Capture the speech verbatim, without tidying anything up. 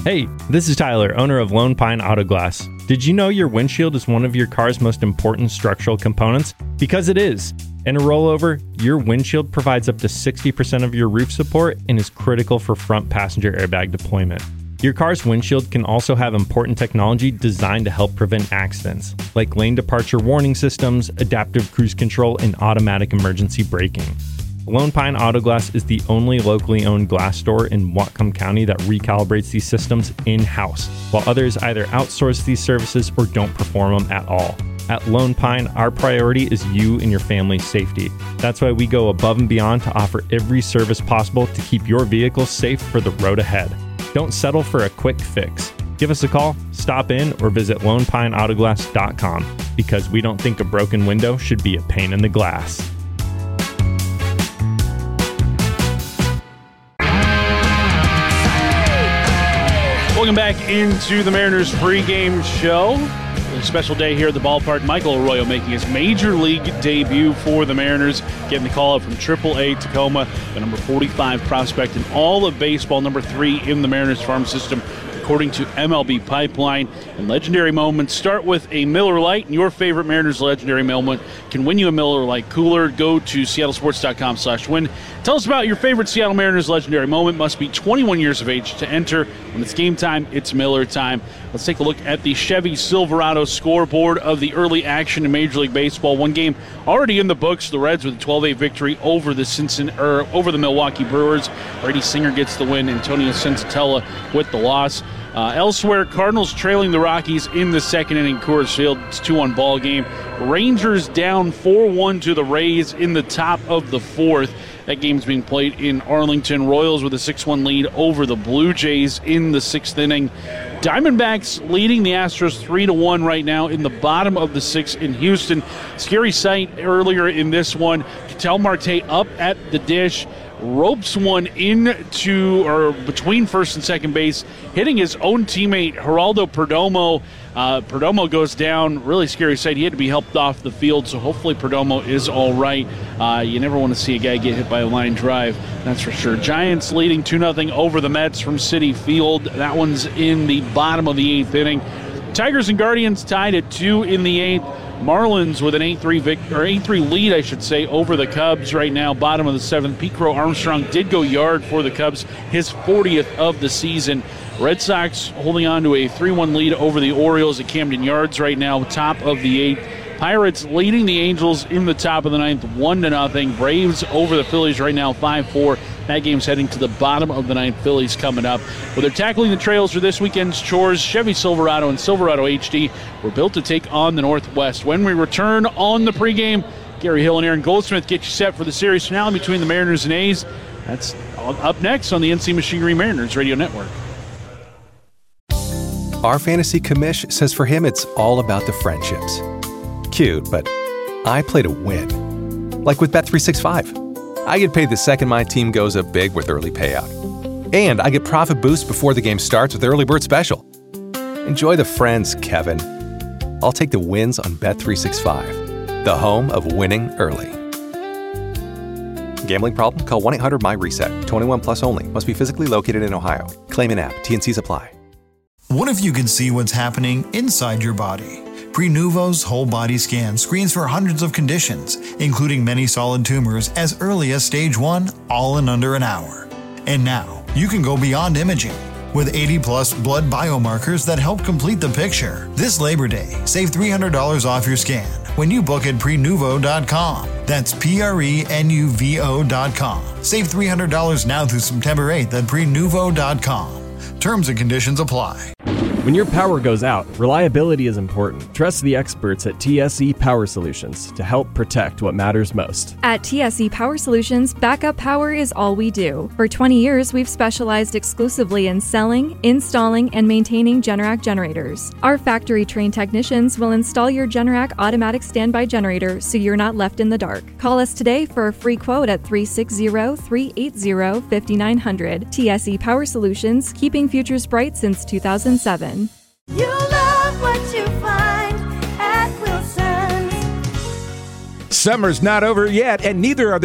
Hey, this is Tyler, owner of Lone Pine Auto Glass. Did you know your windshield is one of your car's most important structural components? Because it is. In a rollover, your windshield provides up to sixty percent of your roof support and is critical for front passenger airbag deployment. Your car's windshield can also have important technology designed to help prevent accidents, like lane departure warning systems, adaptive cruise control, and automatic emergency braking. Lone Pine Auto Glass is the only locally owned glass store in Whatcom County that recalibrates these systems in-house, while others either outsource these services or don't perform them at all. At Lone Pine, our priority is you and your family's safety. That's why we go above and beyond to offer every service possible to keep your vehicle safe for the road ahead. Don't settle for a quick fix. Give us a call, stop in, or visit lone pine auto glass dot com, because we don't think a broken window should be a pain in the glass. Welcome back into the Mariners pregame show. A special day here at the ballpark. Michael Arroyo making his major league debut for the Mariners, getting the call up from triple A Tacoma, the number forty-five prospect in all of baseball, number three in the Mariners farm system, according to M L B Pipeline. And legendary moments start with a Miller Lite, and your favorite Mariners legendary moment can win you a Miller Lite cooler. Go to seattle sports dot com slash win. Tell us about your favorite Seattle Mariners legendary moment. Must be twenty-one years of age to enter. When it's game time, it's Miller time. Let's take a look at the Chevy Silverado scoreboard of the early action in Major League Baseball. One game already in the books. The Reds with a twelve eight victory over the Cincinnati, or over the Milwaukee Brewers. Brady Singer gets the win. Antonio Sensatella with the loss. Uh, elsewhere, Cardinals trailing the Rockies in the second inning. Coors Field, it's two one ball game. Rangers down four one to the Rays in the top of the fourth. That game's being played in Arlington. Royals with a six one lead over the Blue Jays in the sixth inning. Diamondbacks leading the Astros three to one right now in the bottom of the sixth in Houston. Scary sight earlier in this one. Ketel Marte up at the dish. Ropes one into or between first and second base, hitting his own teammate Geraldo Perdomo. Uh, Perdomo goes down. Really scary sight. He had to be helped off the field, so hopefully Perdomo is all right. Uh, you never want to see a guy get hit by a line drive, that's for sure. Giants leading two nothing over the Mets from Citi Field. That one's in the bottom of the eighth inning. Tigers and Guardians tied at two in the eighth. Marlins with an eight three vic- or eight three lead, I should say, over the Cubs right now, bottom of the seventh. Pete Crow Armstrong did go yard for the Cubs, his fortieth of the season. Red Sox holding on to a three one lead over the Orioles at Camden Yards right now, top of the eighth. Pirates leading the Angels in the top of the ninth, one to nothing. Braves over the Phillies right now, five four. That game's heading to the bottom of the ninth. Phillies coming up. Well, they're tackling the trails for this weekend's chores. Chevy Silverado and Silverado H D were built to take on the Northwest. When we return on the pregame, Gary Hill and Aaron Goldsmith get you set for the series finale between the Mariners and A's. That's up next on the N C Machinery Mariners Radio Network. Our fantasy commish says for him it's all about the friendships. Cute, but I play to win. Like with Bet three sixty-five. I get paid the second my team goes up big with early payout. And I get profit boost before the game starts with Early Bird Special. Enjoy the friends, Kevin. I'll take the wins on Bet three sixty-five, the home of winning early. Gambling problem? Call one eight hundred M Y RESET. twenty-one plus only. Must be physically located in Ohio. Claim in app. T and C's apply. What if you could see what's happening inside your body? Prenuvo's whole body scan screens for hundreds of conditions, including many solid tumors as early as stage one, all in under an hour. And now, you can go beyond imaging. With eighty plus blood biomarkers that help complete the picture. This Labor Day, save three hundred dollars off your scan when you book at prenuvo dot com. That's P R E N U V O dot com. Save three hundred dollars now through September eighth at prenuvo dot com. Terms and conditions apply. When your power goes out, reliability is important. Trust the experts at T S E Power Solutions to help protect what matters most. At T S E Power Solutions, backup power is all we do. For twenty years, we've specialized exclusively in selling, installing, and maintaining Generac generators. Our factory-trained technicians will install your Generac automatic standby generator so you're not left in the dark. Call us today for a free quote at three six zero, three eight zero, five nine zero zero. T S E Power Solutions, keeping futures bright since two thousand seven. You love what you find at Wilson's. Summer's not over yet, and neither are the